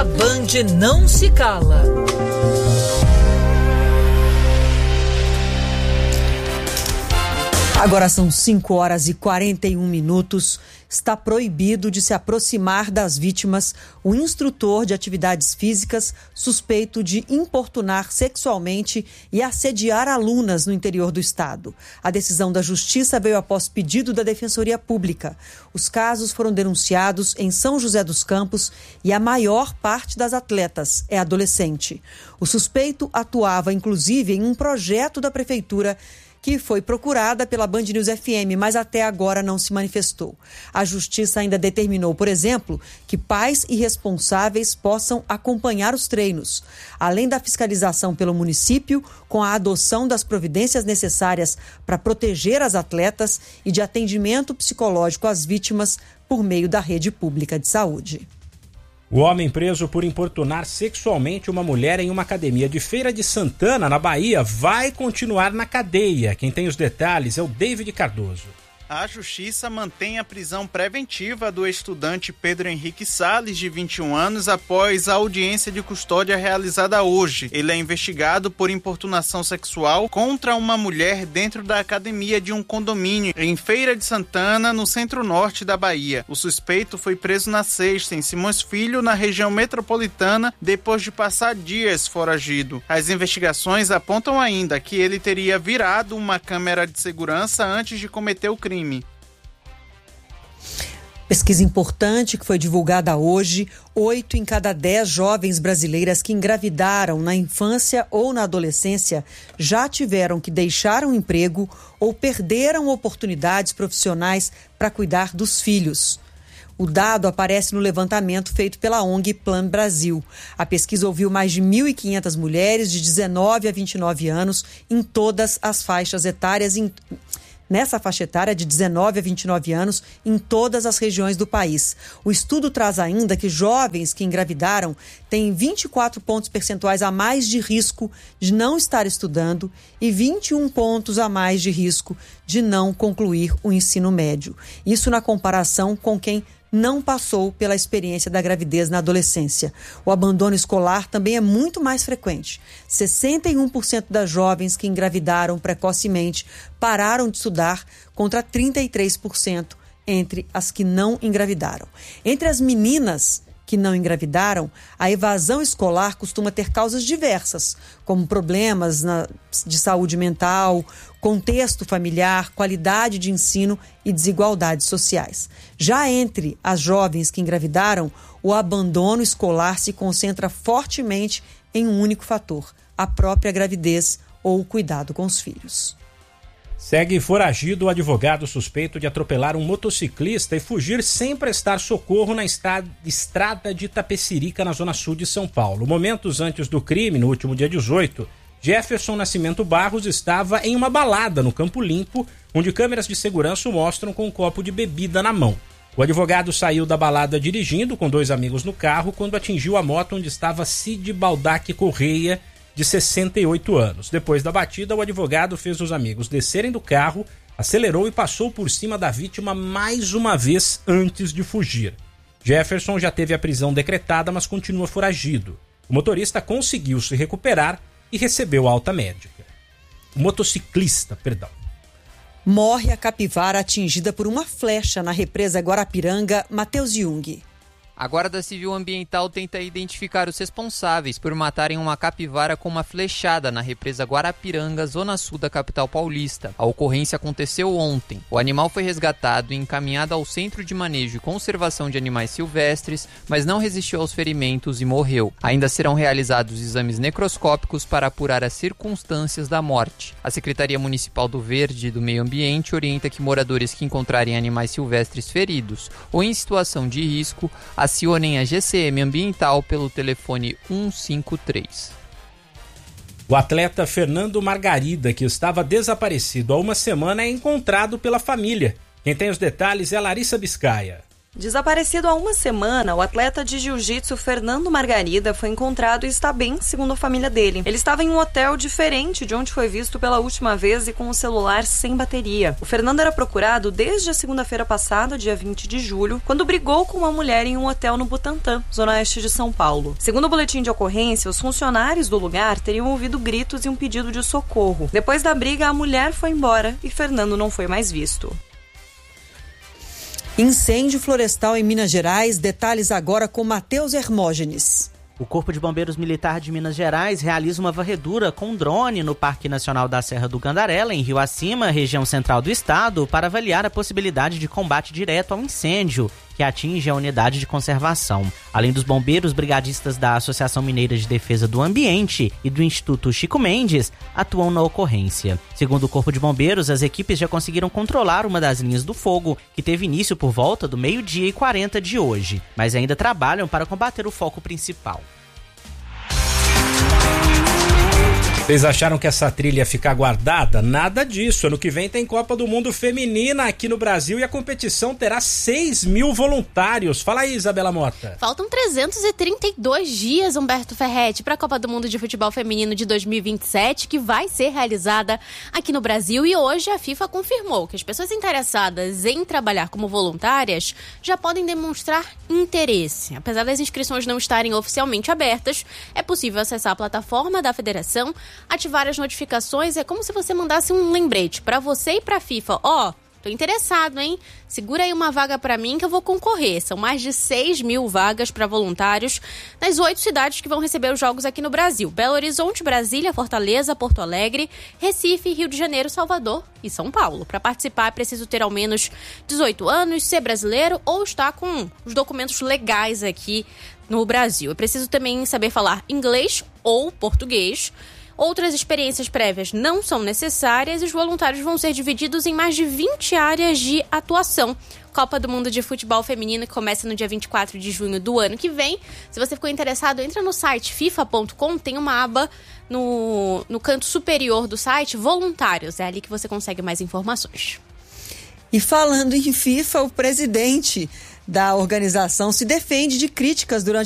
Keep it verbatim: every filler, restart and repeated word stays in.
Band não se cala. Agora são cinco horas e quarenta e um minutos. Está proibido de se aproximar das vítimas o instrutor de atividades físicas suspeito de importunar sexualmente e assediar alunas no interior do estado. A decisão da Justiça veio após pedido da Defensoria Pública. Os casos foram denunciados em São José dos Campos e a maior parte das atletas é adolescente. O suspeito atuava, inclusive, em um projeto da Prefeitura que foi procurada pela Band News F M, mas até agora não se manifestou. A Justiça ainda determinou, por exemplo, que pais e responsáveis possam acompanhar os treinos, além da fiscalização pelo município, com a adoção das providências necessárias para proteger as atletas e de atendimento psicológico às vítimas por meio da rede pública de saúde. O homem preso por importunar sexualmente uma mulher em uma academia de Feira de Santana, na Bahia, vai continuar na cadeia. Quem tem os detalhes é o David Cardoso. A Justiça mantém a prisão preventiva do estudante Pedro Henrique Salles, de vinte e um anos, após a audiência de custódia realizada hoje. Ele é investigado por importunação sexual contra uma mulher dentro da academia de um condomínio em Feira de Santana, no centro-norte da Bahia. O suspeito foi preso na sexta, em Simões Filho, na região metropolitana, depois de passar dias foragido. As investigações apontam ainda que ele teria virado uma câmera de segurança antes de cometer o crime. Pesquisa importante que foi divulgada hoje: oito em cada dez jovens brasileiras que engravidaram na infância ou na adolescência já tiveram que deixar um emprego ou perderam oportunidades profissionais para cuidar dos filhos. O dado aparece no levantamento feito pela O N G Plan Brasil. A pesquisa ouviu mais de mil e quinhentas mulheres de dezenove a vinte e nove anos em todas as faixas etárias em... Nessa faixa etária de dezenove a vinte e nove anos, em todas as regiões do país. O estudo traz ainda que jovens que engravidaram têm vinte e quatro pontos percentuais a mais de risco de não estar estudando e vinte e um pontos a mais de risco de não concluir o ensino médio. Isso na comparação com quem não passou pela experiência da gravidez na adolescência. O abandono escolar também é muito mais frequente. sessenta e um por cento das jovens que engravidaram precocemente pararam de estudar, contra trinta e três por cento entre as que não engravidaram. Entre as meninas que não engravidaram, a evasão escolar costuma ter causas diversas, como problemas na, de saúde mental, contexto familiar, qualidade de ensino e desigualdades sociais. Já entre as jovens que engravidaram, o abandono escolar se concentra fortemente em um único fator: a própria gravidez ou o cuidado com os filhos. Segue foragido o advogado suspeito de atropelar um motociclista e fugir sem prestar socorro na estrada de Itapecerica, na zona sul de São Paulo. Momentos antes do crime, no último dia dezoito, Jefferson Nascimento Barros estava em uma balada no Campo Limpo, onde câmeras de segurança o mostram com um copo de bebida na mão. O advogado saiu da balada dirigindo com dois amigos no carro quando atingiu a moto onde estava Cid Baldac Correia, de sessenta e oito anos. Depois da batida, o advogado fez os amigos descerem do carro, acelerou e passou por cima da vítima mais uma vez antes de fugir. Jefferson já teve a prisão decretada, mas continua foragido. O motorista conseguiu se recuperar e recebeu alta médica. O motociclista, perdão. Morre a capivara atingida por uma flecha na represa Guarapiranga, Matheus Jung. A Guarda Civil Ambiental tenta identificar os responsáveis por matarem uma capivara com uma flechada na represa Guarapiranga, zona sul da capital paulista. A ocorrência aconteceu ontem. O animal foi resgatado e encaminhado ao Centro de Manejo e Conservação de Animais Silvestres, mas não resistiu aos ferimentos e morreu. Ainda serão realizados exames necroscópicos para apurar as circunstâncias da morte. A Secretaria Municipal do Verde e do Meio Ambiente orienta que moradores que encontrarem animais silvestres feridos ou em situação de risco acionem a G C M Ambiental pelo telefone um cinco três. O atleta Fernando Margarida, que estava desaparecido há uma semana, é encontrado pela família. Quem tem os detalhes é a Larissa Biscaia. Desaparecido há uma semana, o atleta de jiu-jitsu Fernando Margarida foi encontrado e está bem, segundo a família dele. Ele estava em um hotel diferente de onde foi visto pela última vez e com o celular sem bateria. O Fernando era procurado desde a segunda-feira passada, dia vinte de julho, quando brigou com uma mulher em um hotel no Butantã, zona oeste de São Paulo. Segundo o boletim de ocorrência, os funcionários do lugar teriam ouvido gritos e um pedido de socorro. Depois da briga, a mulher foi embora e Fernando não foi mais visto. Incêndio florestal em Minas Gerais. Detalhes agora com Matheus Hermógenes. O Corpo de Bombeiros Militar de Minas Gerais realiza uma varredura com drone no Parque Nacional da Serra do Candarela, em Rio Acima, região central do estado, para avaliar a possibilidade de combate direto ao incêndio que atinge a unidade de conservação. Além dos bombeiros, brigadistas da Associação Mineira de Defesa do Ambiente e do Instituto Chico Mendes atuam na ocorrência. Segundo o Corpo de Bombeiros, as equipes já conseguiram controlar uma das linhas do fogo, que teve início por volta do meio-dia e quarenta de hoje, mas ainda trabalham para combater o foco principal. Vocês acharam que essa trilha ia ficar guardada? Nada disso. Ano que vem tem Copa do Mundo Feminina aqui no Brasil e a competição terá seis mil voluntários. Fala aí, Isabela Mota. Faltam trezentos e trinta e dois dias, Humberto Ferretti, para a Copa do Mundo de Futebol Feminino de dois mil e vinte e sete, que vai ser realizada aqui no Brasil. E hoje a FIFA confirmou que as pessoas interessadas em trabalhar como voluntárias já podem demonstrar interesse. Apesar das inscrições não estarem oficialmente abertas, é possível acessar a plataforma da federação, ativar as notificações. É como se você mandasse um lembrete para você e para a FIFA. Ó, oh, tô interessado, hein? Segura aí uma vaga para mim que eu vou concorrer. São mais de seis mil vagas para voluntários nas oito cidades que vão receber os jogos aqui no Brasil: Belo Horizonte, Brasília, Fortaleza, Porto Alegre, Recife, Rio de Janeiro, Salvador e São Paulo. Para participar é preciso ter ao menos dezoito anos, ser brasileiro ou estar com os documentos legais aqui no Brasil. É preciso também saber falar inglês ou português. Outras experiências prévias não são necessárias e os voluntários vão ser divididos em mais de vinte áreas de atuação. Copa do Mundo de Futebol Feminino, que começa no dia vinte e quatro de junho do ano que vem. Se você ficou interessado, entra no site fifa ponto com, tem uma aba no, no canto superior do site, voluntários. É ali que você consegue mais informações. E falando em FIFA, o presidente da organização se defende de críticas durante